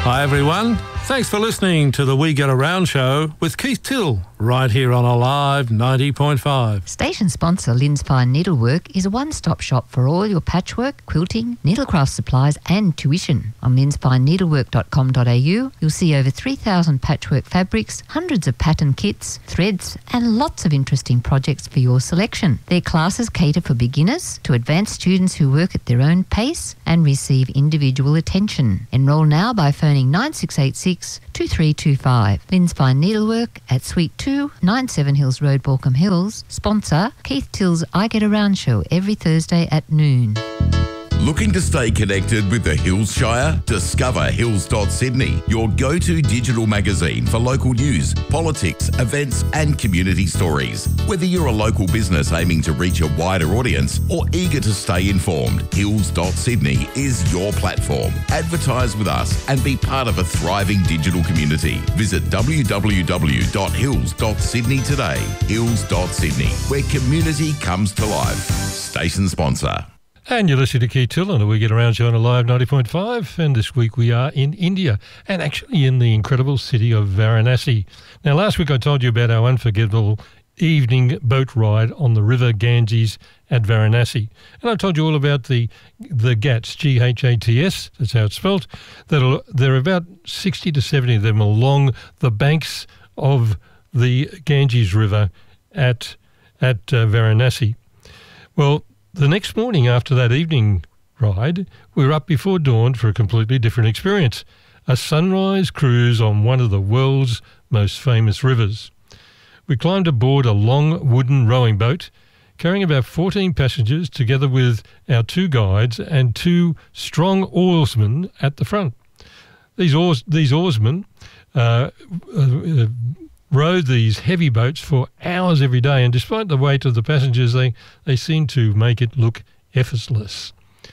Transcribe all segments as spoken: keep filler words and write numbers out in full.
Hi everyone, thanks for listening to the We Get Around show with Keith Till, right here on Alive ninety point five. Station sponsor Lynn's Fine Needlework is a one-stop shop for all your patchwork, quilting, needlecraft supplies and tuition. On lyns fine needlework dot com dot a u, you'll see over three thousand patchwork fabrics, hundreds of pattern kits, threads and lots of interesting projects for your selection. Their classes cater for beginners to advanced students who work at their own pace and receive individual attention. Enrol now by phoning nine six eight six, two three two five. Lynn's Fine Needlework at Suite two, ninety-seven Hills Road, Baulkham Hills. Sponsor Keith Till's I Get Around show every Thursday at noon. Looking to stay connected with the Hills Shire? Discover hills dot sydney, your go-to digital magazine for local news, politics, events and community stories. Whether you're a local business aiming to reach a wider audience or eager to stay informed, hills dot sydney is your platform. Advertise with us and be part of a thriving digital community. Visit w w w dot hills dot sydney today. hills dot sydney, where community comes to life. Station sponsor. And you're listening to Keith Till on the We Get Around show on Alive ninety point five, and this week we are in India, and actually in the incredible city of Varanasi. Now, last week I told you about our unforgettable evening boat ride on the River Ganges at Varanasi, and I told you all about the the Ghats, G H A T S, that's how it's spelt. That there are about sixty to seventy of them along the banks of the Ganges River at, at uh, Varanasi. Well, the next morning after that evening ride, we were up before dawn for a completely different experience, a sunrise cruise on one of the world's most famous rivers. We climbed aboard a long wooden rowing boat carrying about fourteen passengers together with our two guides and two strong oarsmen at the front. These, oars, these oarsmen uh, uh, rowed these heavy boats for hours every day, and despite the weight of the passengers, they, they seemed to make it look effortless.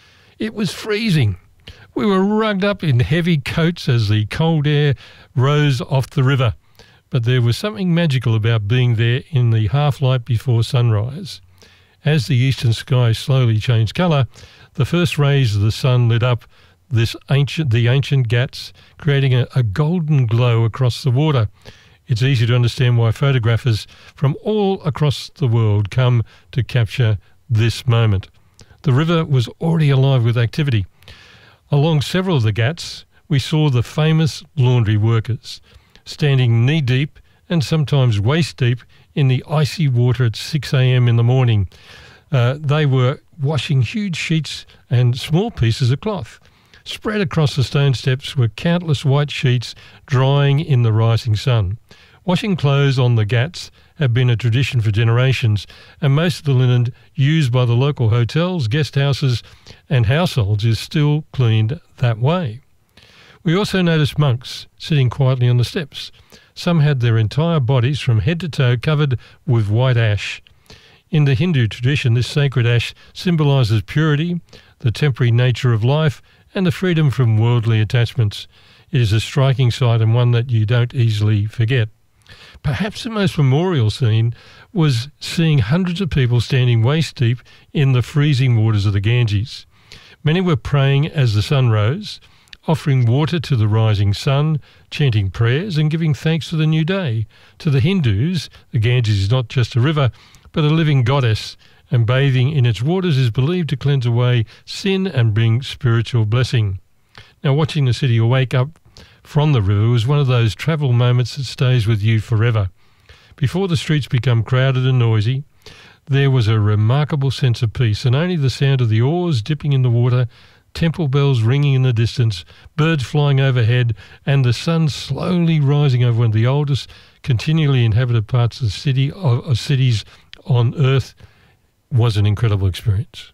It was freezing. We were rugged up in heavy coats as the cold air rose off the river, but there was something magical about being there in the half-light before sunrise. As the eastern sky slowly changed colour, the first rays of the sun lit up this ancient, the ancient Ghats, creating a, a golden glow across the water. It's easy to understand why photographers from all across the world come to capture this moment. The river was already alive with activity. Along several of the Ghats, we saw the famous laundry workers, standing knee-deep and sometimes waist-deep in the icy water at six a m in the morning. Uh, they were washing huge sheets and small pieces of cloth. Spread across the stone steps were countless white sheets drying in the rising sun. Washing clothes on the Ghats have been a tradition for generations, and most of the linen used by the local hotels, guest houses and households is still cleaned that way. We also noticed monks sitting quietly on the steps. Some had their entire bodies from head to toe covered with white ash. In the Hindu tradition, this sacred ash symbolises purity, the temporary nature of life, and the freedom from worldly attachments. It is a striking sight and one that you don't easily forget. Perhaps the most memorial scene was seeing hundreds of people standing waist-deep in the freezing waters of the Ganges. Many were praying as the sun rose, offering water to the rising sun, chanting prayers and giving thanks for the new day. To the Hindus, the Ganges is not just a river, but a living goddess, and bathing in its waters is believed to cleanse away sin and bring spiritual blessing. Now, watching the city wake up from the river was one of those travel moments that stays with you forever. Before the streets become crowded and noisy, there was a remarkable sense of peace, and only the sound of the oars dipping in the water, temple bells ringing in the distance, birds flying overhead, and the sun slowly rising over one of the oldest continually inhabited parts of the city of, of cities on Earth was an incredible experience.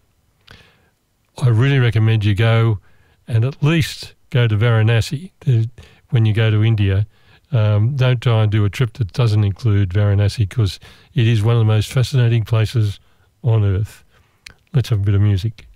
I really recommend you go and at least go to Varanasi when you go to India. Um, don't try and do a trip that doesn't include Varanasi, because it is one of the most fascinating places on earth. Let's have a bit of music.